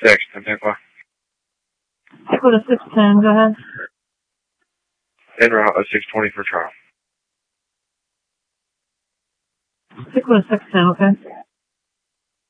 6, 10 o'clock. Stick with a 610, go ahead. En route at 620 for trial. Stick with a 610, okay?